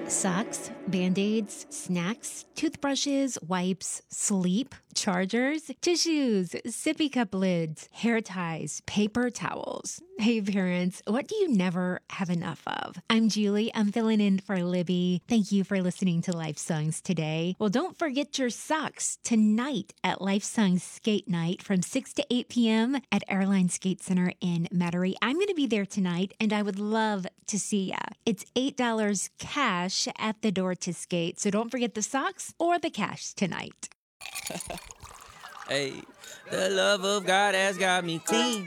Socks, band-aids, snacks, toothbrushes, wipes, sleep, chargers, tissues, sippy cup lids, hair ties, paper towels. Hey parents, what do you never have enough of? I'm Julie. I'm filling in for Libby. Thank you for listening to Life Songs today. Well, don't forget your socks tonight at Life Songs Skate Night from 6 to 8 p.m. at Airline Skate Center in Metairie. I'm going to be there tonight, and I would love to see ya. It's $8 cash at the door to skate, so don't forget the socks or the cash tonight. Hey, the love of God has got me clean.